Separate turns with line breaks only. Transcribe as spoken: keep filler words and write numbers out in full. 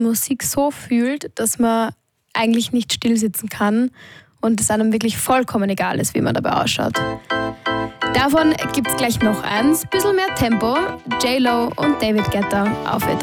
Musik so fühlt, dass man eigentlich nicht still sitzen kann und es einem wirklich vollkommen egal ist, wie man dabei ausschaut. Davon gibt es gleich noch eins, bisschen mehr Tempo, J-Lo und David Guetta auf